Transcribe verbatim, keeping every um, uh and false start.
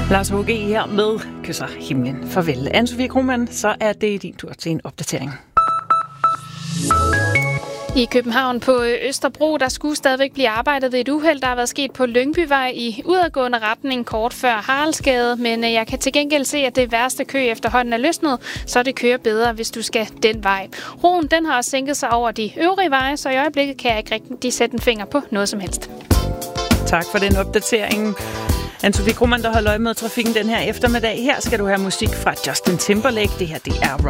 Lars H G her med Kysser himlen farvel. Anne-Sophie Krohmann, så er det din tur til en opdatering. I København på Østerbro, der skulle stadigvæk blive arbejdet ved et uheld, der har været sket på Lyngbyvej i udadgående retning kort før Haraldsgade, men jeg kan til gengæld se, at det værste kø efterhånden er løsnet, så det kører bedre, hvis du skal den vej. Roen, den har også sænket sig over de øvrige veje, så i øjeblikket kan jeg ikke rigtig sætte en finger på noget som helst. Tak for den opdatering. Anne-Sophie Krohmann, der holder øje med trafikken den her eftermiddag. Her skal du have musik fra Justin Timberlake. Det her, det er